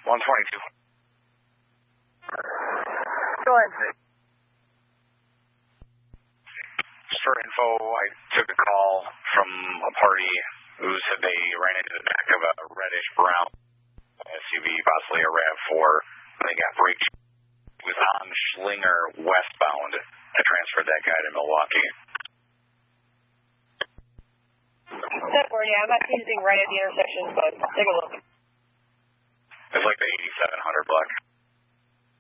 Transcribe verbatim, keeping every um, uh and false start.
one twenty-two. Go ahead. Just for info, I took a call from a party who said they ran into the back of a reddish brown S U V, possibly a RAV four. They got breached. It was on Schlinger westbound. I transferred that guy to Milwaukee. Step forward, yeah, I'm not using right at the intersection, but take a look. It's like the eighty-seven hundred block.